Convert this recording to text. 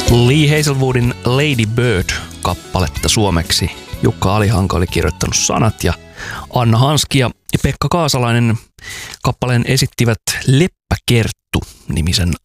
Lee Hazelwoodin Lady Bird-kappaletta suomeksi Jukka Alihanka oli kirjoittanut sanat ja Anna Hanski ja Pekka Kaasalainen kappaleen esittivät Leppäkerttu-nimisen